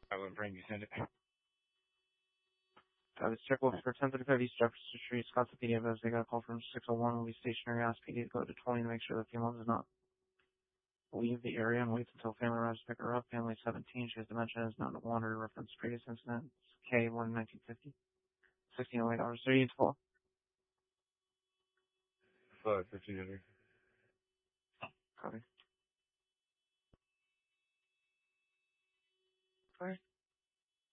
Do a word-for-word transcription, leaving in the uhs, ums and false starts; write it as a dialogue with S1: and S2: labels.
S1: I would bring you send it.
S2: Uh, this check will be for ten thirty-five East Jefferson Street, Scottsdale P D. As they got a call from six oh one. Will be stationary. Ask P D to go to twenty to make sure the female does not leave the area and waits until family arrives to pick her up. Family seventeen. She has dementia and is not in a wander. Reference previous incident. K one nineteen fifty. sixteen oh eight hours. thirty and twelve.
S1: Five fifteen hundred.
S2: Copy. Alright.